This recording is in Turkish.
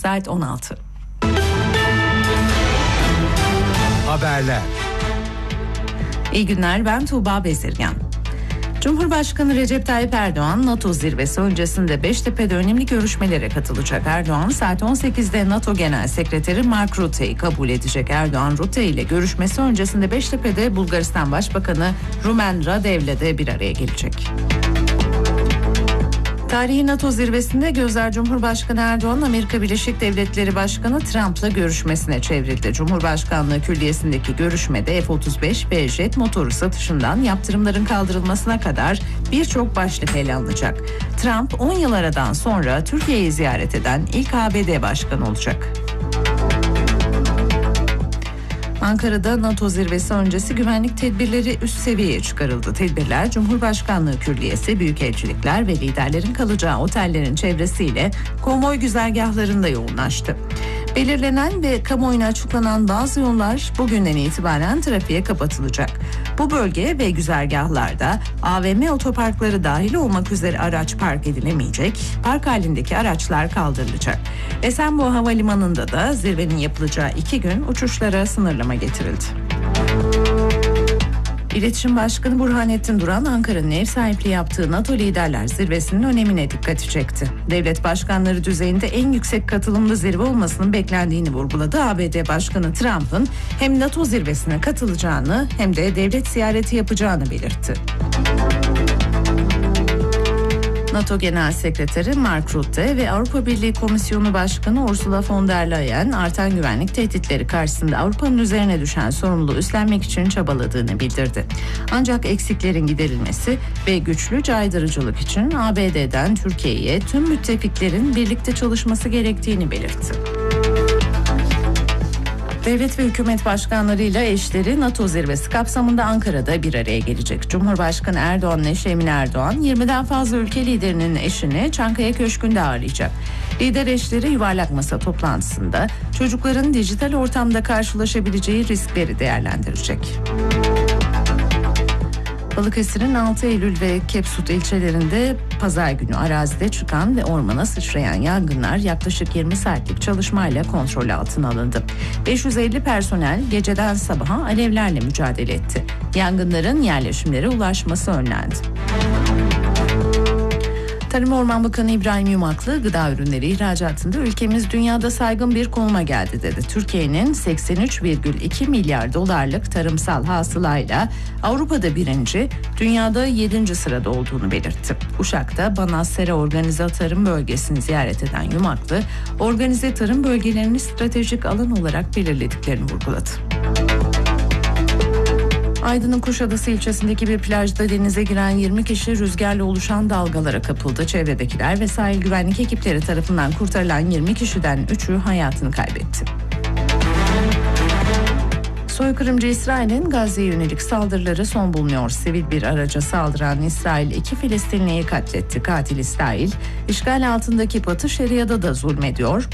Saat 16. Haberler. İyi günler, ben Tuğba Bezirgan. Cumhurbaşkanı Recep Tayyip Erdoğan, NATO zirvesi öncesinde Beştepe'de önemli görüşmelere katılacak. Erdoğan saat 18'de NATO Genel Sekreteri Mark Rutte'yi kabul edecek. Erdoğan, Rutte ile görüşmesi öncesinde Beştepe'de Bulgaristan Başbakanı Rumen Radev'le de bir araya gelecek. Tarihi NATO zirvesinde gözler Cumhurbaşkanı Erdoğan, Amerika Birleşik Devletleri Başkanı Trump'la görüşmesine çevrildi. Cumhurbaşkanlığı Külliyesi'ndeki görüşmede F-35 ve jet motoru satışından yaptırımların kaldırılmasına kadar birçok başlık ele alınacak. Trump 10 yıl aradan sonra Türkiye'yi ziyaret eden ilk ABD Başkanı olacak. Ankara'da NATO zirvesi öncesi güvenlik tedbirleri üst seviyeye çıkarıldı. Tedbirler Cumhurbaşkanlığı Külliyesi, büyükelçilikler ve liderlerin kalacağı otellerin çevresiyle konvoy güzergahlarında yoğunlaştı. Belirlenen ve kamuoyuna açıklanan bazı yollar bugünden itibaren trafiğe kapatılacak. Bu bölge ve güzergahlarda AVM otoparkları dahil olmak üzere araç park edilemeyecek, park halindeki araçlar kaldırılacak. Esenboğa Havalimanı'nda da zirvenin yapılacağı 2 gün uçuşlara sınırlama getirildi. İletişim Başkanı Burhanettin Duran, Ankara'nın ev sahipliği yaptığı NATO Liderler Zirvesi'nin önemine dikkati çekti. Devlet başkanları düzeyinde en yüksek katılımlı zirve olmasının beklendiğini vurguladı. ABD Başkanı Trump'ın hem NATO zirvesine katılacağını hem de devlet ziyareti yapacağını belirtti. NATO Genel Sekreteri Mark Rutte ve Avrupa Birliği Komisyonu Başkanı Ursula von der Leyen, artan güvenlik tehditleri karşısında Avrupa'nın üzerine düşen sorumluluğu üstlenmek için çabaladığını bildirdi. Ancak eksiklerin giderilmesi ve güçlü caydırıcılık için ABD'den Türkiye'ye tüm müttefiklerin birlikte çalışması gerektiğini belirtti. Devlet ve hükümet başkanlarıyla eşleri NATO zirvesi kapsamında Ankara'da bir araya gelecek. Cumhurbaşkanı Erdoğan'ın eşi Emine Erdoğan, 20'den fazla ülke liderinin eşini Çankaya Köşkü'nde ağırlayacak. Lider eşleri yuvarlak masa toplantısında çocukların dijital ortamda karşılaşabileceği riskleri değerlendirecek. Balıkesir'in 6 Eylül ve Kepsut ilçelerinde pazar günü arazide çıkan ve ormana sıçrayan yangınlar yaklaşık 20 saatlik çalışmayla kontrol altına alındı. 550 personel geceden sabaha alevlerle mücadele etti. Yangınların yerleşimlere ulaşması önlendi. Tarım Orman Bakanı İbrahim Yumaklı, gıda ürünleri ihracatında ülkemiz dünyada saygın bir konuma geldi dedi. Türkiye'nin 83,2 milyar dolarlık tarımsal hasılayla Avrupa'da 1. dünyada 7. sırada olduğunu belirtti. Uşak'ta Banaz Sera Organize Tarım Bölgesi'ni ziyaret eden Yumaklı, organize tarım bölgelerini stratejik alan olarak belirlediklerini vurguladı. Aydın'ın Kuşadası ilçesindeki bir plajda denize giren 20 kişi rüzgarla oluşan dalgalara kapıldı. Çevredekiler ve sahil güvenlik ekipleri tarafından kurtarılan 20 kişiden 3'ü hayatını kaybetti. Soykırımcı İsrail'in Gazze'ye yönelik saldırıları son bulunuyor. Sivil bir araca saldıran İsrail 2 Filistinliyi katletti. Katil İsrail, işgal altındaki Batı Şeria'da da zulmediyor.